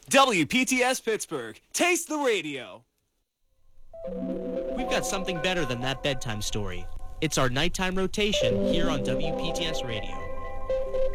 WPTS Pittsburgh. Taste the radio. We've got something better than that bedtime story. It's our nighttime rotation here on WPTS Radio.